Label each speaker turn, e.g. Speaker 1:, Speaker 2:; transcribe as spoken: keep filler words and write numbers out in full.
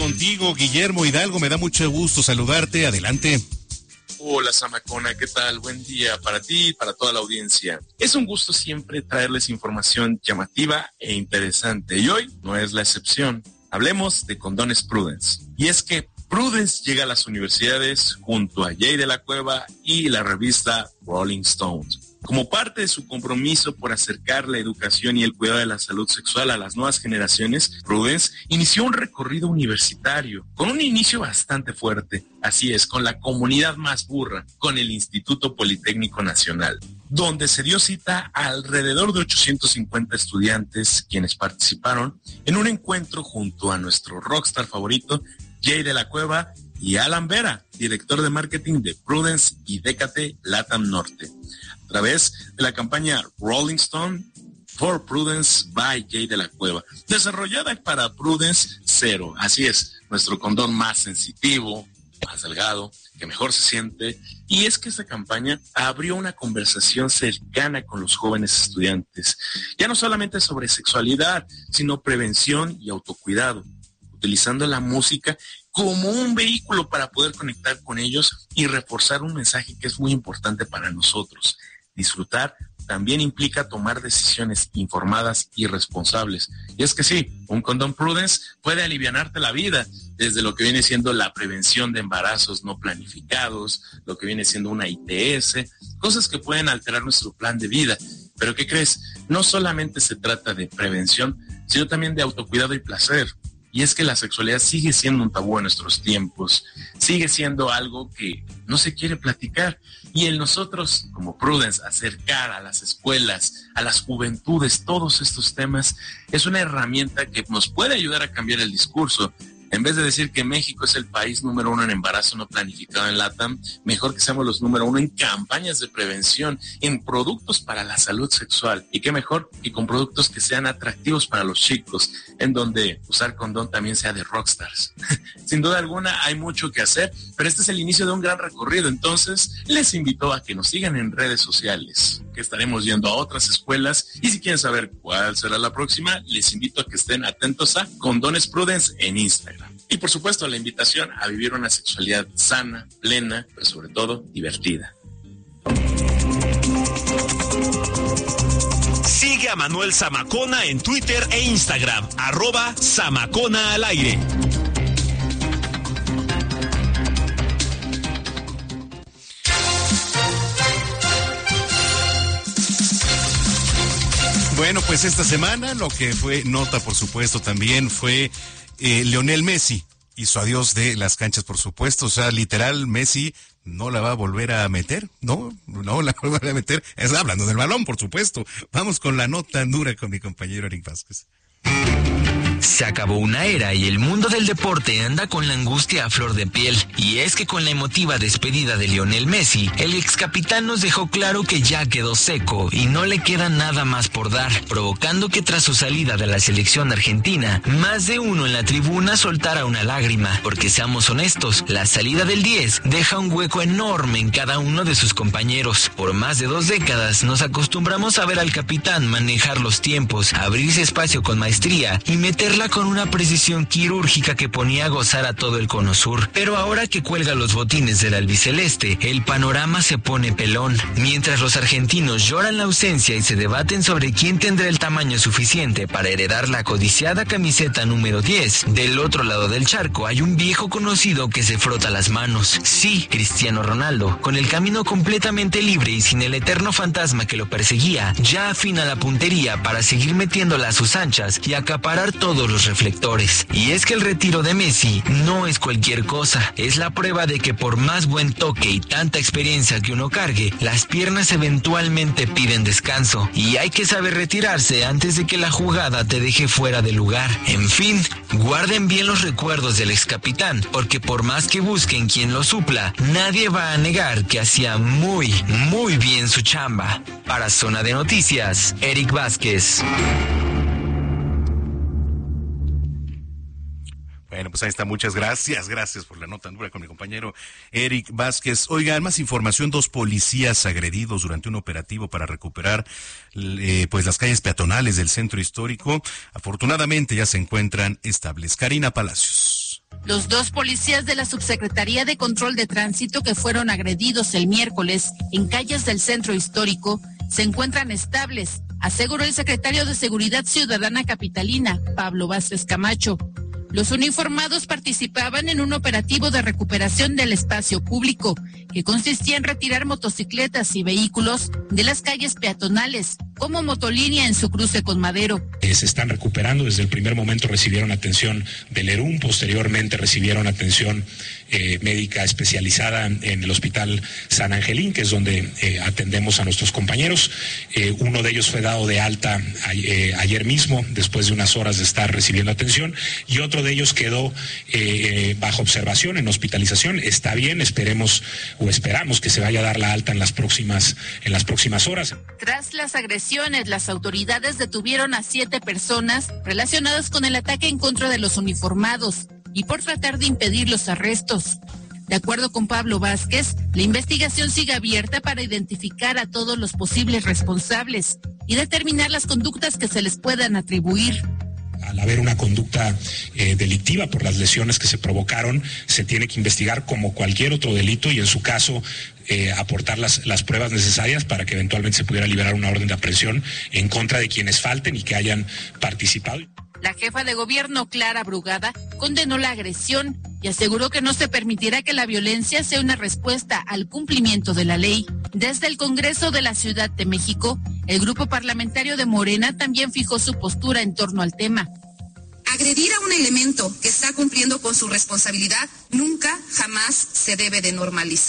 Speaker 1: contigo, Guillermo Hidalgo. Me da mucho gusto saludarte. Adelante.
Speaker 2: Hola, Zamacona, ¿qué tal? Buen día para ti y para toda la audiencia. Es un gusto siempre traerles información llamativa e interesante, y hoy no es la excepción. Hablemos de Condones Prudence. Y es que Prudence llega a las universidades junto a Jay de la Cueva y la revista Rolling Stone. Como parte de su compromiso por acercar la educación y el cuidado de la salud sexual a las nuevas generaciones, Prudence inició un recorrido universitario con un inicio bastante fuerte. Así es, con la comunidad más burra, con el Instituto Politécnico Nacional, donde se dio cita a alrededor de ochocientos cincuenta estudiantes, quienes participaron en un encuentro junto a nuestro rockstar favorito, Jay de la Cueva, y Alan Vera, director de marketing de Prudence y Décate Latam Norte, a través de la campaña Rolling Stone for Prudence by Jay de la Cueva, desarrollada para Prudence Cero. Así es, nuestro condón más sensitivo, más delgado, que mejor se siente. Y es que esta campaña abrió una conversación cercana con los jóvenes estudiantes, ya no solamente sobre sexualidad, sino prevención y autocuidado, utilizando la música como un vehículo para poder conectar con ellos y reforzar un mensaje que es muy importante para nosotros. Disfrutar también implica tomar decisiones informadas y responsables. Y es que sí, un condón Prudence puede alivianarte la vida, desde lo que viene siendo la prevención de embarazos no planificados, lo que viene siendo una I T S, cosas que pueden alterar nuestro plan de vida. Pero ¿qué crees? No solamente se trata de prevención, sino también de autocuidado y placer. Y es que la sexualidad sigue siendo un tabú en nuestros tiempos, sigue siendo algo que no se quiere platicar. Y el nosotros, como Prudence, acercar a las escuelas, a las juventudes, todos estos temas, es una herramienta que nos puede ayudar a cambiar el discurso. En vez de decir que México es el país número uno en embarazo no planificado en LATAM, mejor que seamos los número uno en campañas de prevención, en productos para la salud sexual. Y qué mejor que con productos que sean atractivos para los chicos, en donde usar condón también sea de rockstars. Sin duda alguna hay mucho que hacer, pero este es el inicio de un gran recorrido. Entonces, les invito a que nos sigan en redes sociales, que estaremos yendo a otras escuelas. Y si quieren saber cuál será la próxima, les invito a que estén atentos a Condones Prudence en Instagram. Y por supuesto, la invitación a vivir una sexualidad sana, plena, pero sobre todo divertida.
Speaker 3: Sigue a Manuel Zamacona en Twitter e Instagram, arroba Zamacona al aire.
Speaker 1: Bueno, pues esta semana lo que fue nota, por supuesto, también fue eh, Lionel Messi y su adiós de las canchas, por supuesto. O sea, literal, Messi no la va a volver a meter, no, no la va a volver a meter. Es hablando del balón, por supuesto. Vamos con la nota dura con mi compañero Eric Vázquez.
Speaker 4: Se acabó una era y el mundo del deporte anda con la angustia a flor de piel. Y es que con la emotiva despedida de Lionel Messi, el ex capitán nos dejó claro que ya quedó seco y no le queda nada más por dar, provocando que tras su salida de la selección argentina, más de uno en la tribuna soltara una lágrima. Porque seamos honestos, la salida del diez deja un hueco enorme en cada uno de sus compañeros. Por más de dos décadas nos acostumbramos a ver al capitán manejar los tiempos, abrirse espacio con maestría y meter con una precisión quirúrgica que ponía a gozar a todo el Cono Sur. Pero ahora que cuelga los botines del albiceleste, el panorama se pone pelón. Mientras los argentinos lloran la ausencia y se debaten sobre quién tendrá el tamaño suficiente para heredar la codiciada camiseta número diez, del otro lado del charco hay un viejo conocido que se frota las manos. Sí, Cristiano Ronaldo, con el camino completamente libre y sin el eterno fantasma que lo perseguía, ya afina la puntería para seguir metiéndola a sus anchas y acaparar todo los reflectores. Y es que el retiro de Messi no es cualquier cosa, es la prueba de que por más buen toque y tanta experiencia que uno cargue, las piernas eventualmente piden descanso y hay que saber retirarse antes de que la jugada te deje fuera de lugar. En fin, guarden bien los recuerdos del ex capitán, porque por más que busquen quien lo supla, nadie va a negar que hacía muy, muy bien su chamba. Para Zona de Noticias, Eric Vázquez.
Speaker 1: Bueno, pues ahí está, muchas gracias, gracias por la nota dura con mi compañero Eric Vázquez. Oigan, más información, dos policías agredidos durante un operativo para recuperar eh, pues las calles peatonales del centro histórico. Afortunadamente ya se encuentran estables. Karina Palacios.
Speaker 5: Los dos policías de la Subsecretaría de Control de Tránsito que fueron agredidos el miércoles en calles del centro histórico se encuentran estables, aseguró el secretario de Seguridad Ciudadana capitalina, Pablo Vázquez Camacho. Los uniformados participaban en un operativo de recuperación del espacio público, que consistía en retirar motocicletas y vehículos de las calles peatonales, como Motolínea en su cruce con Madero.
Speaker 6: Eh, se están recuperando, desde el primer momento recibieron atención del E R U M, posteriormente recibieron atención eh, médica especializada en el Hospital San Angelín, que es donde eh, atendemos a nuestros compañeros. Eh, uno de ellos fue dado de alta a, eh, ayer mismo, después de unas horas de estar recibiendo atención, y otro de ellos quedó eh, bajo observación en hospitalización. Está bien, esperemos o esperamos que se vaya a dar la alta en las próximas, en las próximas horas.
Speaker 5: Tras las agresiones, las autoridades detuvieron a siete personas relacionadas con el ataque en contra de los uniformados y por tratar de impedir los arrestos. De acuerdo con Pablo Vázquez, la investigación sigue abierta para identificar a todos los posibles responsables y determinar las conductas que se les puedan atribuir.
Speaker 6: Al haber una conducta eh, delictiva por las lesiones que se provocaron, se tiene que investigar como cualquier otro delito y en su caso eh, aportar las, las pruebas necesarias para que eventualmente se pudiera liberar una orden de aprehensión en contra de quienes falten y que hayan participado.
Speaker 5: La jefa de gobierno, Clara Brugada, condenó la agresión y aseguró que no se permitirá que la violencia sea una respuesta al cumplimiento de la ley. Desde el Congreso de la Ciudad de México, el grupo parlamentario de Morena también fijó su postura en torno al tema.
Speaker 7: Agredir a un elemento que está cumpliendo con su responsabilidad nunca, jamás se debe de normalizar.